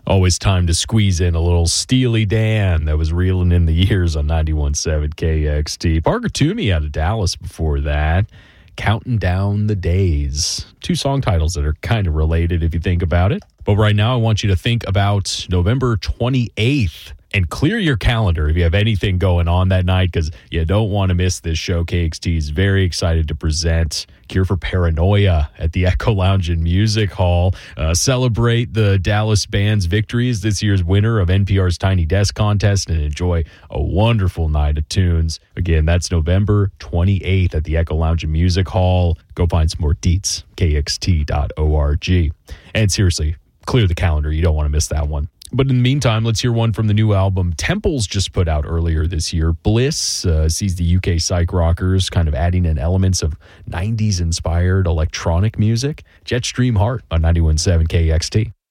Always time to squeeze in a little Steely Dan that was reeling in the years on 91.7 KXT. Parker Toomey out of Dallas before that. Counting Down the Days. Two song titles that are kind of related if you think about it. But right now I want you to think about November 28th. And clear your calendar if you have anything going on that night, because you don't want to miss this show. KXT is very excited to present Cure for Paranoia at the Echo Lounge and Music Hall. Celebrate the Dallas band's victory as this year's winner of NPR's Tiny Desk contest and enjoy a wonderful night of tunes. Again, that's November 28th at the Echo Lounge and Music Hall. Go find some more deets, kxt.org. And seriously, clear the calendar. You don't want to miss that one. But in the meantime, let's hear one from the new album Temples just put out earlier this year. Bliss sees the UK psych rockers kind of adding in elements of 90s-inspired electronic music. Jetstream Heart on 91.7 KXT.